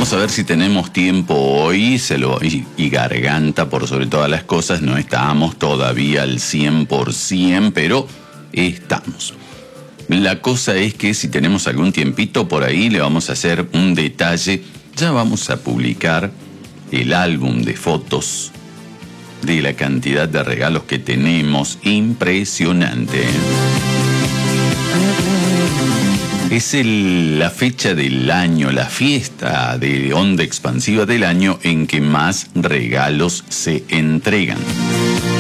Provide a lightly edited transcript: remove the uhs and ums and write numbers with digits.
Vamos a ver si tenemos tiempo hoy y garganta por sobre todas las cosas. No estamos todavía al 100%, pero estamos. La cosa es que si tenemos algún tiempito por ahí, le vamos a hacer un detalle. Ya vamos a publicar el álbum de fotos de la cantidad de regalos que tenemos. Impresionante. Es la fecha del año, la fiesta de Onda Expansiva del año en que más regalos se entregan.